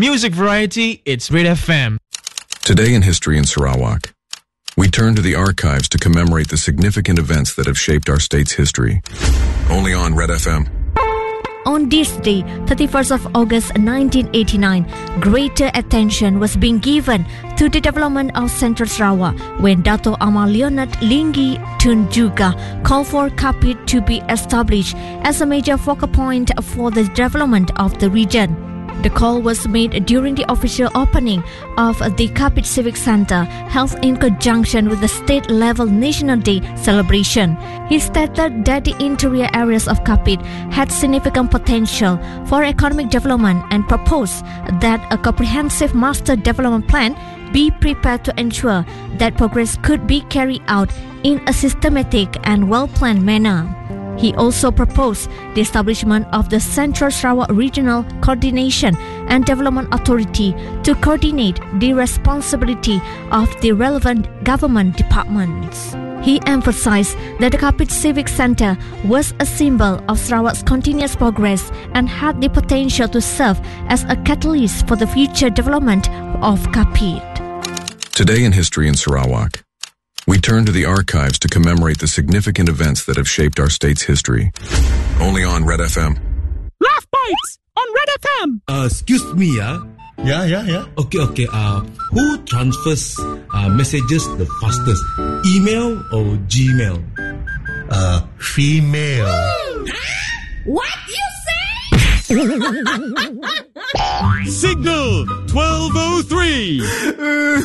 Music variety, it's Red FM. Today in History in Sarawak, we turn to the archives to commemorate the significant events that have shaped our state's history. Only on Red FM. On this day, 31st of August 1989, greater attention was being given to the development of Central Sarawak when Dato' Amar Leonard Linggi Tun Juga called for Kapit to be established as a major focal point for the development of the region. The call was made during the official opening of the Kapit Civic Center, held in conjunction with the state-level National Day celebration. He stated that the interior areas of Kapit had significant potential for economic development and proposed that a comprehensive master development plan be prepared to ensure that progress could be carried out in a systematic and well-planned manner. He also proposed the establishment of the Central Sarawak Regional Coordination and Development Authority to coordinate the responsibility of the relevant government departments. He emphasized that the Kapit Civic Center was a symbol of Sarawak's continuous progress and had the potential to serve as a catalyst for the future development of Kapit. Today in History in Sarawak, we turn to the archives to commemorate the significant events that have shaped our state's history. Only on Red FM. Laugh Bites on Red FM. Excuse me, Yeah. Okay. Who transfers messages the fastest? Email or Gmail? Female. What you say? Signal 1203.